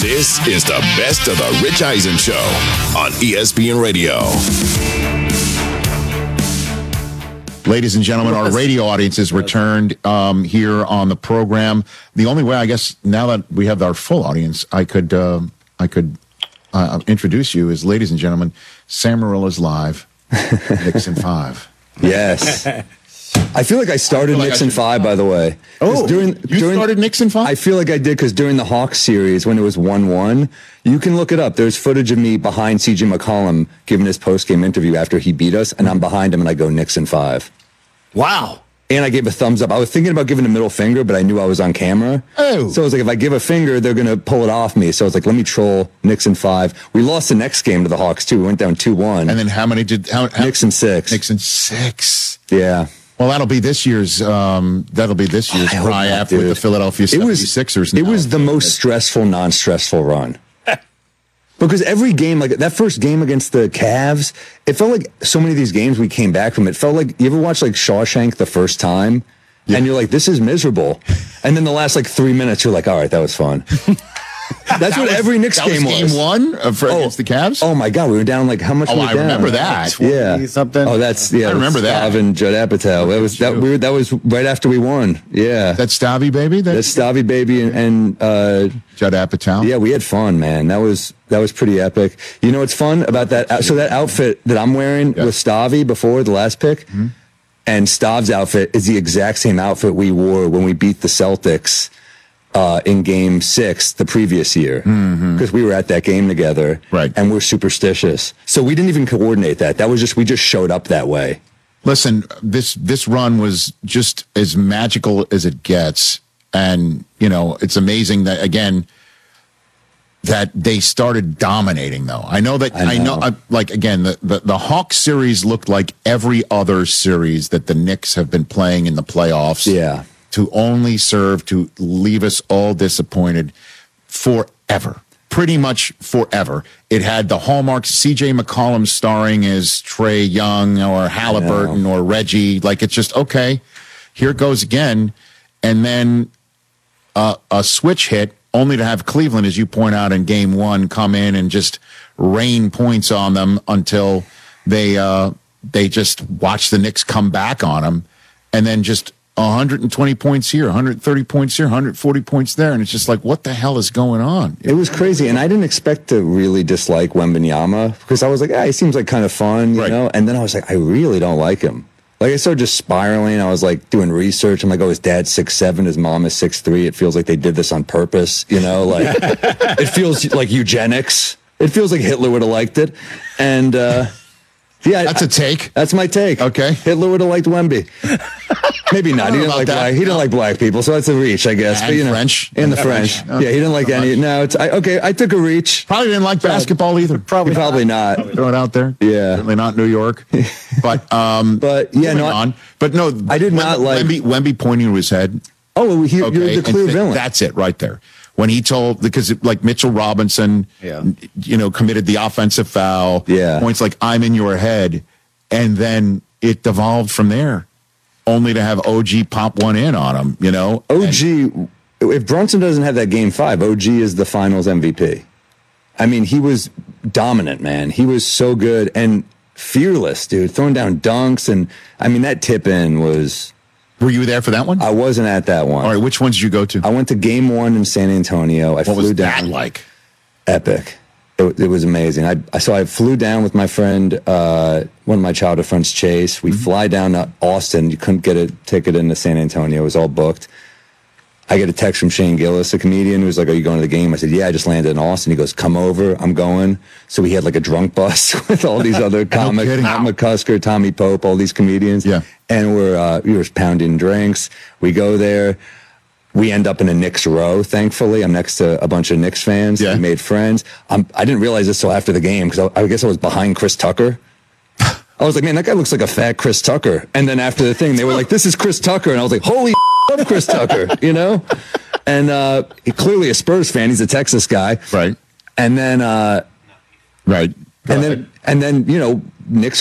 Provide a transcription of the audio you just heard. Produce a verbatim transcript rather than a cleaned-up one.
This is the best of the Rich Eisen Show on E S P N Radio. Ladies and gentlemen, our radio audience has returned um, here on the program. The only way, I guess, now that we have our full audience, I could uh, I could uh, introduce you as, ladies and gentlemen, Sam Marilla's Live, Nixon five. Yes. I feel like I started I like Nixon I five, by the way. Oh, during, you during, started Nixon five? I feel like I did because during the Hawks series, when it was one one, you can look it up. There's footage of me behind C J McCollum giving his post-game interview after he beat us, and I'm behind him, and I go Nixon five. Wow. And I gave a thumbs up. I was thinking about giving a middle finger, but I knew I was on camera. Oh. So I was like, if I give a finger, they're going to pull it off me. So I was like, let me troll Nixon five. We lost the next game to the Hawks, too. We went down two one. And then how many did... How, how, Nixon six. Nixon six. Yeah. Well, that'll be this year's. Um, that'll be this year's triumph with the Philadelphia seventy-sixers. It was, it was the most stressful, non-stressful run. Because every game, like that first game against the Cavs, it felt like so many of these games we came back from. It felt like, you ever watch like Shawshank the first time? Yeah. And you're like, this is miserable. And then the last like three minutes, you're like, all right, that was fun. That's that what was, every Knicks that game was. was. Game one uh, for, oh, against the Cavs? Oh my God, we were down like, how much oh, were we I down? remember that. Yeah. Something. Oh, that's, yeah. I remember that. Stav and Judd Apatow. That was, that, we were, that was right after we won. Yeah. That's Stavy Baby? That, that's Stavy Baby and, and uh, Judd Apatow? Yeah, we had fun, man. That was, that was pretty epic. You know what's fun about that? So that outfit that I'm wearing yeah. with Stavy before the last pick, mm-hmm. and Stav's outfit is the exact same outfit we wore when we beat the Celtics uh, in game six the previous year. Because mm-hmm. we were at that game together. Right. And we're superstitious. So we didn't even coordinate that. That was just, we just showed up that way. Listen, this, this run was just as magical as it gets. And, you know, it's amazing that, again, that they started dominating, though. I know that, I know, I know I, like, again, the, the, the Hawks series looked like every other series that the Knicks have been playing in the playoffs. Yeah. To only serve to leave us all disappointed forever. Pretty much forever. It had the hallmarks, C J McCollum starring as Trae Young or Halliburton or Reggie. Like, it's just, okay, here it goes again. And then uh, a switch hit, only to have Cleveland, as you point out in game one, come in and just rain points on them until they uh, they just watch the Knicks come back on them, and then just one hundred twenty points here, one hundred thirty points here, one hundred forty points there, and it's just like, what the hell is going on? It was crazy, and I didn't expect to really dislike Wembanyama because I was like, ah, he seems like kind of fun, you right. know? And then I was like, I really don't like him. Like, I started just spiraling. I was, like, doing research. I'm like, oh, his dad's six seven, his mom is six three. It feels like they did this on purpose, you know? Like, it feels like eugenics. It feels like Hitler would have liked it. And, uh, yeah. That's a take. I, that's my take. Okay. Hitler would have liked Wemby. Maybe not. He didn't like black. He didn't like black people, so that's a reach, I guess. And but, you know, French. And the French. Okay. Yeah, he didn't like so any. Much. No, it's I, okay. I took a reach. Probably didn't like basketball either. Probably, probably not. not. Throw it out there. Yeah, certainly not New York. But, um, but yeah, no. On. But no, I did not Wemby, like Wemby, Wemby pointing to his head. Oh, he, okay. you're the clear th- villain. That's it, right there. When he told, because it, like Mitchell Robinson, yeah. you know, committed the offensive foul. Yeah, points like I'm in your head, and then it devolved from there. Only to have O G pop one in on him, you know? O G, and, if Brunson doesn't have that game five, O G is the finals M V P. I mean, he was dominant, man. He was so good and fearless, dude. Throwing down dunks. And, I mean, that tip-in was... Were you there for that one? I wasn't at that one. All right, which ones did you go to? I went to game one in San Antonio. I what flew was down. that like? Epic. It, it was amazing. I so I flew down with my friend, uh, one of my childhood friends, Chase. We mm-hmm. fly down to Austin. You couldn't get a ticket into San Antonio. It was all booked. I get a text from Shane Gillis, a comedian, who's like, are you going to the game? I said, yeah, I just landed in Austin. He goes, come over. I'm going. So we had like a drunk bus with all these other comics, no Matt McCusker, Tommy Pope, all these comedians. Yeah. And we're, uh, we were pounding drinks. We go there. We end up in a Knicks row, thankfully. I'm next to a bunch of Knicks fans. Yeah. We made friends. I'm, I didn't realize this till after the game because I, I guess I was behind Chris Tucker. I was like, man, that guy looks like a fat Chris Tucker. And then after the thing, they were like, this is Chris Tucker. And I was like, holy I love Chris Tucker, you know? And uh, he, clearly a Spurs fan. He's a Texas guy. Right. And then... Uh, right. And then, and then, you know, Knicks